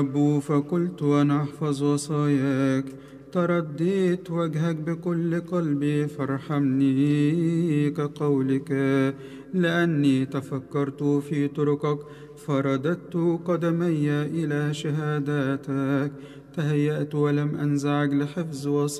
رب فقلت أنا أحفظ وصاياك، ترديت وجهك بكل قلبي فارحمني كقولك، لأني تفكرت في طرقك فرددت قدمي إلى شهاداتك، تهيأت ولم أنزعج لحفظ وصاياك.